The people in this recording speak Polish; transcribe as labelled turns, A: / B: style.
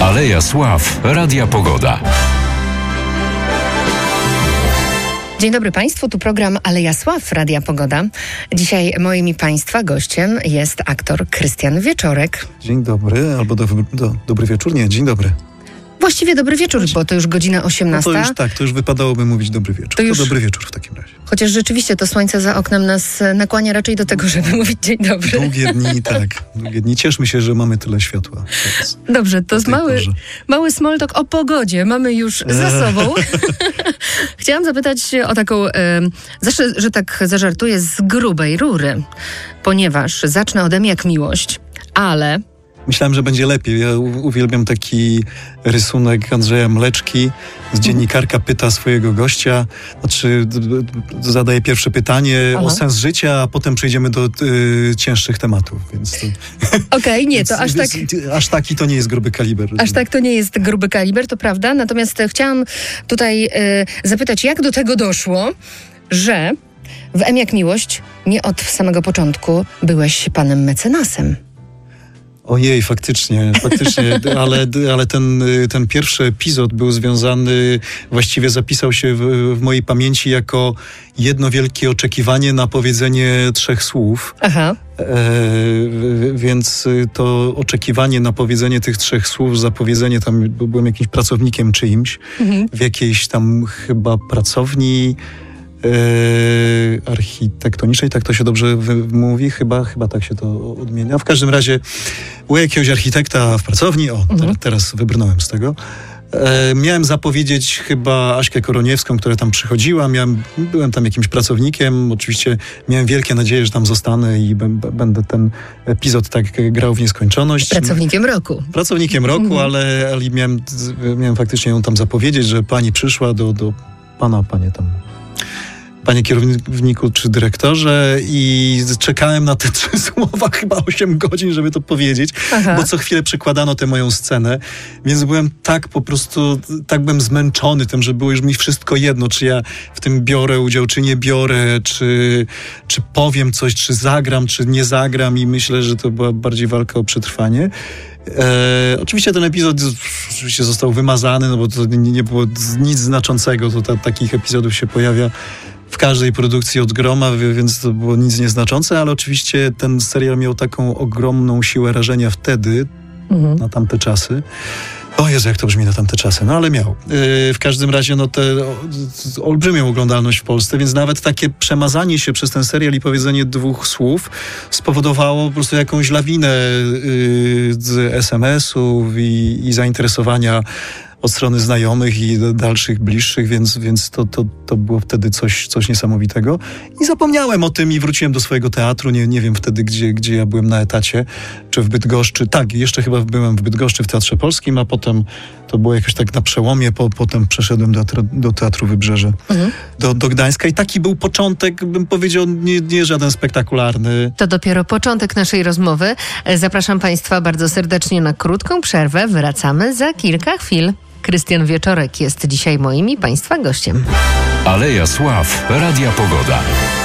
A: Aleja Sław, Radia Pogoda.
B: Dzień dobry Państwu, tu program Aleja Sław, Radia Pogoda. Dzisiaj moim i Państwa gościem jest aktor Krystian Wieczorek.
C: Dzień dobry, albo dobry wieczór, nie, dzień dobry.
B: Właściwie dobry wieczór, bo to już godzina 18.
C: No to już wypadałoby mówić dobry wieczór. To dobry wieczór w takim razie.
B: Chociaż rzeczywiście to słońce za oknem nas nakłania raczej do tego, żeby mówić dzień dobry.
C: Długie dni. Cieszmy się, że mamy tyle światła teraz.
B: Dobrze, to jest mały small talk o pogodzie mamy już za sobą. Chciałam zapytać o taką, zawsze, że tak zażartuję, z grubej rury, ponieważ zacznę ode mnie jak miłość, ale...
C: Myślałem, że będzie lepiej. Ja uwielbiam taki rysunek Andrzeja Mleczki. Dziennikarka pyta swojego gościa, zadaje pierwsze pytanie o sens życia, a potem przejdziemy do cięższych tematów. Więc to...
B: Okej, nie, to aż tak...
C: Aż taki to nie jest gruby kaliber.
B: Aż tak to nie jest gruby kaliber, to prawda. Natomiast chciałam tutaj zapytać, jak do tego doszło, że w M jak miłość nie od samego początku byłeś panem mecenasem.
C: Ojej, faktycznie, ale ten pierwszy epizod był związany, właściwie zapisał się w mojej pamięci jako jedno wielkie oczekiwanie na powiedzenie 3 słów.
B: Aha.
C: Więc to oczekiwanie na powiedzenie tych 3 słów, zapowiedzenie, tam byłem jakimś pracownikiem czyimś, w jakiejś tam chyba pracowni architektonicznej, tak to się dobrze mówi, chyba tak się to odmienia. W każdym razie u jakiegoś architekta w pracowni, teraz wybrnąłem z tego, miałem zapowiedzieć chyba Aśkę Koroniewską, która tam przychodziła, byłem tam jakimś pracownikiem, oczywiście miałem wielkie nadzieje, że tam zostanę i będę ten epizod tak grał w nieskończoność.
B: Pracownikiem roku,
C: ale miałem faktycznie ją tam zapowiedzieć, że pani przyszła do pana, panie kierowniku czy dyrektorze, i czekałem na te 3 słowa chyba 8 godzin, żeby to powiedzieć, bo co chwilę przekładano tę moją scenę, więc byłem tak byłem zmęczony tym, że było już mi wszystko jedno, czy ja w tym biorę udział, czy nie biorę, czy powiem coś, czy zagram, czy nie zagram, i myślę, że to była bardziej walka o przetrwanie. Oczywiście ten epizod został wymazany, no bo to nie było nic znaczącego, to takich epizodów się pojawia w każdej produkcji od groma, więc to było nic nieznaczące, ale oczywiście ten serial miał taką ogromną siłę rażenia wtedy, na tamte czasy. O Jezu, jak to brzmi na tamte czasy, no ale miał. W każdym razie olbrzymią oglądalność w Polsce, więc nawet takie przemazanie się przez ten serial i powiedzenie 2 słów spowodowało po prostu jakąś lawinę z SMS-ów i zainteresowania od strony znajomych i dalszych, bliższych, więc to było wtedy coś niesamowitego. I zapomniałem o tym i wróciłem do swojego teatru. Nie wiem wtedy, gdzie ja byłem na etacie, czy w Bydgoszczy. Tak, jeszcze chyba byłem w Bydgoszczy w Teatrze Polskim, a potem to było jakoś tak na przełomie. Potem przeszedłem do Teatru Wybrzeże, do Gdańska, i taki był początek, bym powiedział, nie żaden spektakularny.
B: To dopiero początek naszej rozmowy. Zapraszam Państwa bardzo serdecznie na krótką przerwę. Wracamy za kilka chwil. Krystian Wieczorek jest dzisiaj moim i Państwa gościem.
A: Aleja Sław, Radia Pogoda.